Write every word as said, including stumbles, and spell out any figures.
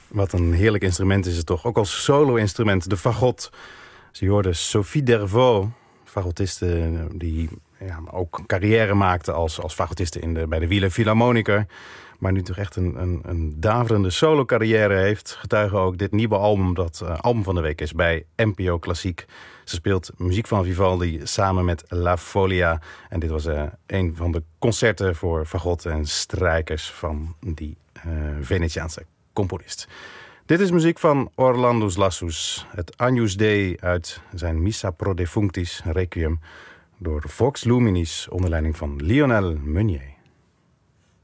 Wat een heerlijk instrument is het toch. Ook als solo-instrument, de fagot. Ze hoorde Sophie Dervaux, fagotiste die ja, ook carrière maakte als, als fagotiste in de, bij de Wieler Philharmoniker. Maar nu toch echt een, een, een daverende solo-carrière heeft. Getuige ook dit nieuwe album dat uh, album van de week is bij N P O Klassiek. Ze speelt muziek van Vivaldi samen met La Folia. En dit was uh, een van de concerten voor fagot en strijkers van die uh, Venetiaanse componist. Dit is muziek van Orlando Lassus. Het Agnus Dei uit zijn Missa pro Defunctis Requiem door Vox Luminis onder leiding van Lionel Meunier.